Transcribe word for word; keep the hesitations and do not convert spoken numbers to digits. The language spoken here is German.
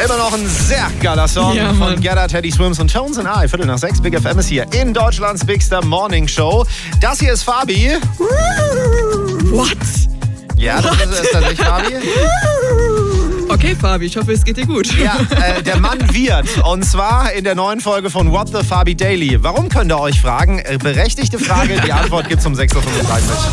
Immer noch ein sehr geiler Song Ja, von Mann. Gedda, Teddy Swims und Tones and I. Viertel nach sechs, Big F M ist hier in Deutschlands Bigster Morning Show. Das hier ist Fabi. What? Ja, das ist, ist tatsächlich Fabi. Okay, Fabi, ich hoffe, es geht dir gut. Ja, äh, der Mann wird. Und zwar in der neuen Folge von What the Fabi Daily. Warum, könnt ihr euch fragen? Äh, berechtigte Frage, die Antwort gibt's um sechs Uhr fünfunddreißig.